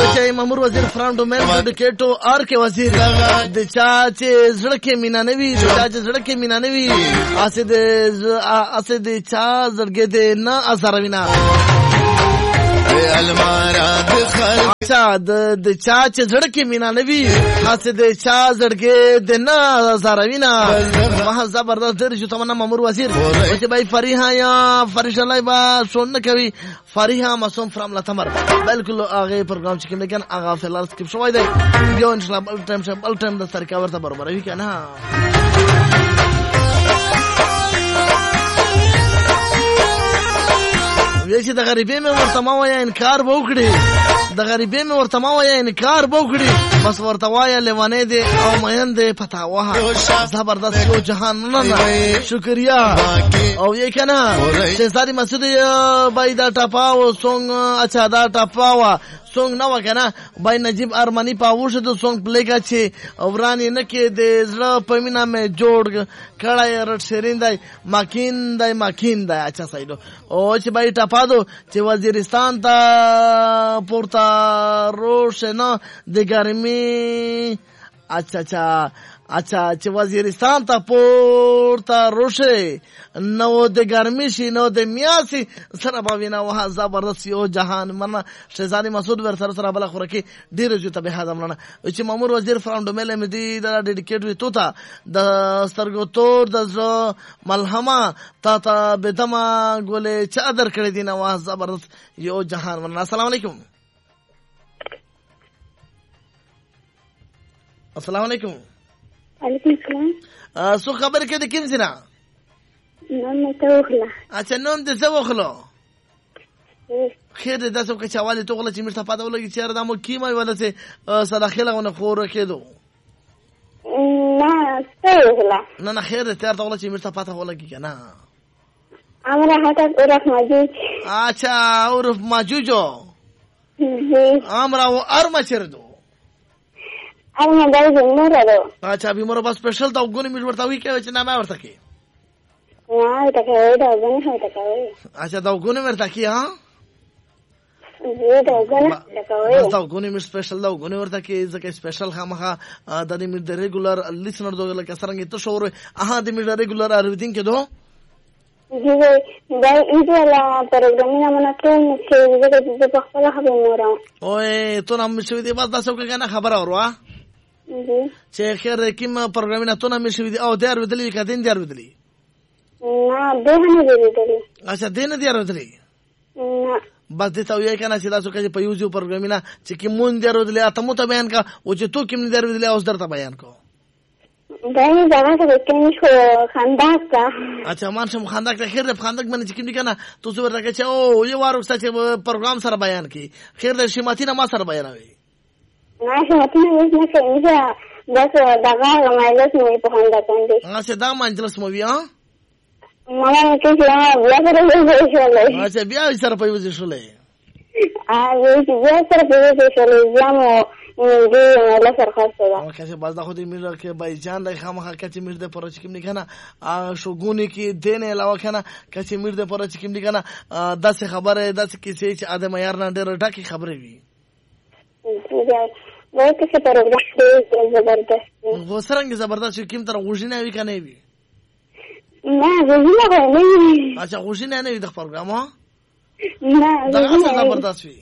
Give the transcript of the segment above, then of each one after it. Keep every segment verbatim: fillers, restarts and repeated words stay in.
چې مامور وزیر فرام ډومین ډیکټو ار کې وزیر د چا چې زړه کې مینا نوي د چا چې زړه کې مینا نوي اسه د اسه د چا زړګې د نه اثروینا اچھا د چا چې زړه کې مینا نوي اسه د چا زړګې د نه اثروینا ما زبردست ډېر جو تمنا مامور وزیر چې بھائی فریحا یا فرش الله با سن کوي فریحا معصوم فرام لتمر بالکل هغه پروګرام چې کوم لګن هغه فلال سکپ شوی دی یو ان شاء الله بل ټایم بل ټایم د طریقه ورته برابر وي کنه وی چې د غریبې مې ورته ما وایه انکار به وکړي د غریبې مې ورته ما وایه انکار به وکړي بس ورته وایه لیوانې دی او مین دی پتا وها زبردست یو جهان نه نه شکریا او یې کنه شهزادي مسعود بای دا ټاپاو سونګ اچھا دا ټاپاوا سونګ نه وکنه بای نجیب ارمانی پاوشه د سونګ پلیګه چې ورانی نه کې د زړه پمینا مې جوړ کړای رټ شیرین دی ماکین دی ماکین دی اچھا سایدو او چې بای ټاپادو چې وزیرستان ته پورتا روشنه د ګرمي اچھا اچھا اچھا چې وزیرستان ته پورته روشه نو د ګرمي شي نو د میاسي سره به وینا وها زبردست یو جهان منه شهزادي مسعود ور سره سره بل خو رکی ډیر جو ته به حاضر چې مامور وزیر فرام ډومل مدي دا ډیډیکیټ وي تو ته د سترګو تور د زړه ملهمه تا ته بدما ګولې چا در کړې دي نو وها زبردست یو جهان منه السلام علیکم السلام علیکم علیکم السلام سو خبر کې د کوم ځنا نوم ته وخلا اچھا نوم دې څه وخلو خیر دې تاسو کې چواله تو غل چې مرته پاده ولګي چې دا مو کیمه ولا چې صلاحله غو نه خور کېدو نه څه وخلا نه نه خیر دې تر ته غل چې مرته پاده ولګي کنه امر هټه عرف ماجوج اچھا عرف ماجوجو امر او ارما چردو ارما دای زموږ اچھا به مور بس سپیشل دا وګونی مې ورته وی کې چې نه ما ورته کې نه تا کوي دا وګونی هوته کوي اچھا دا وګونی ورته کې ها زه دا وګونی ورته کوي بس دا وګونی مې سپیشل دا وګونی ورته کې ځکه سپیشل خامخه د دې مې د ریګولر لیسنر دوه لکه څنګه ته شعور اها د مې د ریګولر ارویدین کې دو جی دا ایدلا پروګرامونه منته چې د په خپل خبرو مورم اوه ته نام شوی دی بس تاسو کې کنه خبر اوروا چې خیر کوم پروګرامونه ته نام شوی دی او د ارویدلې کدين دی ارویدلې نه ده نه دی اچھا دین دی ارویدلې نه بس دې ته وی کنه چې تاسو کې په یوزو پروګرامونه چې کوم دی ارویدلې اته مو ته بیان کا او چې تو کوم دی ارویدلې اوس درته بیان کو دای دا څه کوي چې خنداک کا اچھا مان شم خنداک ته خیر د خنداک باندې چې کوم دی کنه تو زه ورته چې او یو وارو چې پروګرام سره بیان کی خیر د شماتینه ما سره بیانوي نه شماتینه وځ نه کوي دا څه دغه مایلس مې په خندا باندې اچھا دا مانجلس مو بیا ما نه کې بیا سره شولې اچھا بیا سره په وځي شولې ا یې بیا سره په وځي شولې یا مو دې له سره خاصه او کله باز دا خو دې میر کې بای جان د خامخه کچې میر د پر چې کوم نه کنه ا شوګونی کې دین علاوه کنه کچې میر د پر چې کوم نه کنه د څه خبره د څه کیسې چې ادم یار نه ډېر ډاکي خبره وي وای که څه پروګرام زبردست و سرنګ زبردست کوم تر غوښنه وی کنه وی نه غوښنه نه وی اچھا غوښنه نه وی د پروګرام ها نه دا څه زبردست وی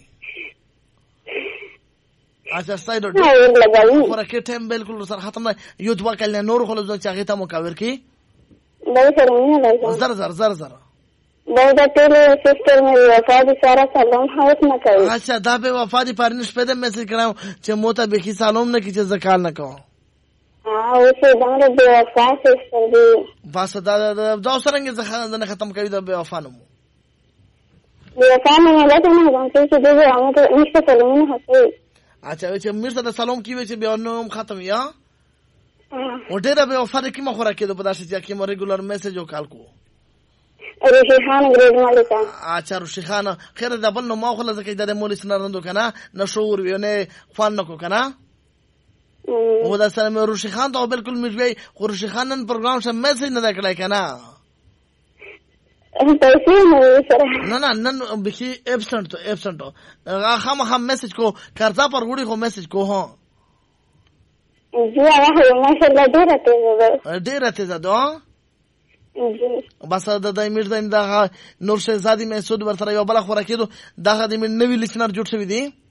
اچھا سایډ خو راکې ټیم بالکل سره ختم یو دوا کله نور خو له چاغه ته مکاور کی دا سره نه لای زر زر زر زر دا د ټول سیستم مې وفادي سره سلام هاوس نه کوي اچھا دا به وفادي پرنش په دې میسج کړم چې موته به کی سلام نه کی چې زکال نه کوم ها اوسه دا د وفادي سیستم دی بس دا دا سرنګ زخه نه ختم کوي دا به وفانو دی وفانو نه لته نه دا چې دغه هغه نشته سلام نه کوي اچھا چې مرته د سلام کی وي چې به نوم ختم یا او ډېر به وفادي کی مخوره کېدو په داسې چې کی مو ریګولر میسج او کال کو روشیخان ګریډ مالکا اچھا روشیخان خیر د بل نو ما خو لزکې د مولس نرندو کنه نشور وینه خوان نکو کنه او دا سره روشیخان ته بالکل مجوي خو روشیخان نن پروګرام شه میسج نه کړای کنه پیسې نه وي سره. نه نه نن بخي ابسنټ تو ابسنټ هغه خامخا میسج کو کرتا پر وړي خو میسج کو هو جی هغه ماشاءالله ډېره تیزه ده. ډېره تیزه ده جی بس د دای میرزا د نور شهزادي مسعود ورته یو بل خوراکیدو دغه د نوې لیسنر جوړ شوی دی.